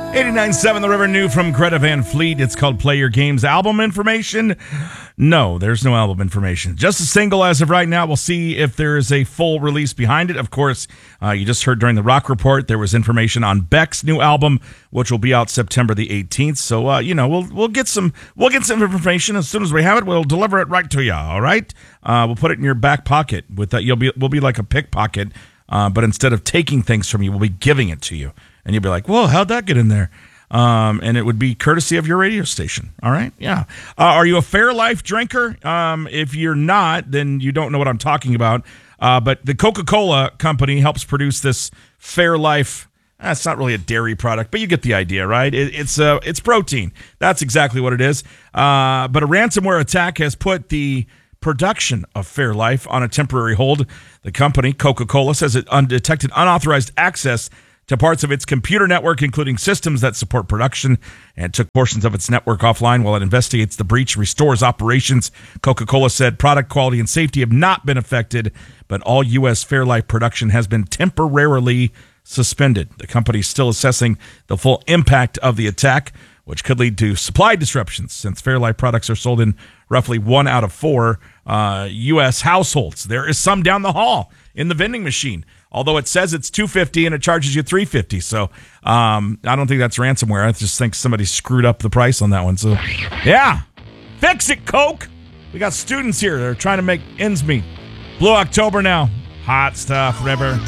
89.7 The River, new from Greta Van Fleet. It's called Play Your Games. Album information? No, there's no album information. Just a single as of right now. We'll see if there is a full release behind it. Of course, you just heard during the Rock Report, there was information on Beck's new album, which will be out September the 18th. So, we'll get some information as soon as we have it. We'll deliver it right to you. All right. We'll put it in your back pocket. With that, we'll be like a pickpocket. But instead of taking things from you, we'll be giving it to you. And you'll be like, whoa, how'd that get in there? And it would be courtesy of your radio station. All right? Yeah. Are you a Fairlife drinker? If you're not, then you don't know what I'm talking about. But the Coca-Cola company helps produce this Fairlife. It's not really a dairy product, but you get the idea, right? It's protein. That's exactly what it is. But a ransomware attack has put the production of Fairlife on a temporary hold. The company, Coca-Cola, says it undetected unauthorized access to parts of its computer network, including systems that support production, and took portions of its network offline while it investigates the breach, restores operations. Coca-Cola said product quality and safety have not been affected, but all U.S. Fairlife production has been temporarily suspended. The company is still assessing the full impact of the attack, which could lead to supply disruptions since Fairlife products are sold in roughly 1 out of 4 U.S. households. There is some down the hall in the vending machine, although it says it's $2.50 and it charges you $3.50. So I don't think that's ransomware. I just think somebody screwed up the price on that one. So, yeah, fix it, Coke. We got students here. They're trying to make ends meet. Blue October now. Hot stuff, River.